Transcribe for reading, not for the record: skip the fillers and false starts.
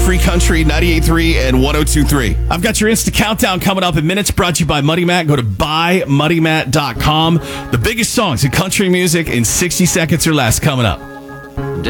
Free Country 98.3 and 102.3. I've got your Insta Countdown coming up in minutes, brought to you by Muddy Matt. Go to buymuddymatt.com. The biggest songs in country music in 60 seconds or less coming up.